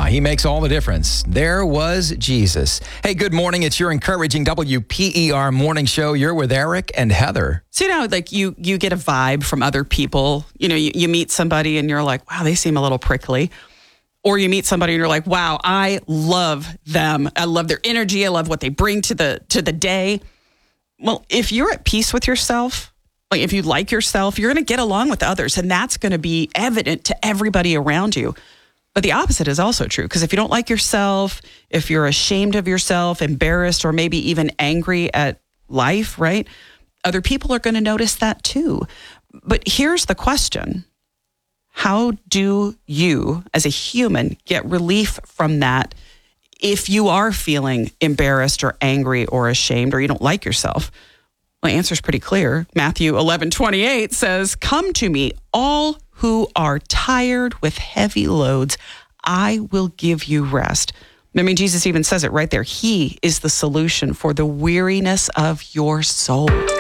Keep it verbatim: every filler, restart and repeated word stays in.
he makes all the difference. There was Jesus. Hey, good morning. It's your encouraging W P E R morning show. You're with Eric and Heather. So, you know, like you you get a vibe from other people. You know, you, you meet somebody and you're like, wow, they seem a little prickly. Or you meet somebody and you're like, wow, I love them. I love their energy. I love what they bring to the to the day. Well, if you're at peace with yourself, like if you like yourself, you're going to get along with others. And that's going to be evident to everybody around you. But the opposite is also true, because if you don't like yourself, if you're ashamed of yourself, embarrassed, or maybe even angry at life, right? Other people are going to notice that too. But here's the question. How do you, as a human, get relief from that if you are feeling embarrassed or angry or ashamed or you don't like yourself? Well, the answer is pretty clear. Matthew eleven twenty-eight says, "Come to me, all who are tired with heavy loads. I will give you rest." I mean, Jesus even says it right there. He is the solution for the weariness of your soul.